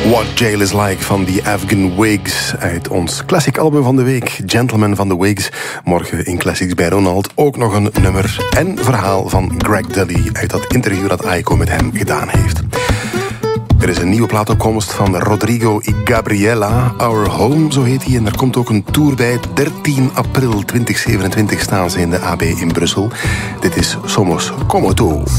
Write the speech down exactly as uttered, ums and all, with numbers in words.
What Jail is Like van The Afghan Wigs uit ons classic album van de week, Gentleman van the Wigs. Morgen in Classics bij Ronald ook nog een nummer en verhaal van Greg Dully uit dat interview dat Aiko met hem gedaan heeft. Er is een nieuwe plaatopkomst van Rodrigo y Gabriela, Our Home, zo heet hij. En er komt ook een tour bij. dertien april tweeduizend zevenentwintig staan ze in de A B in Brussel. Dit is Somos Como Tú.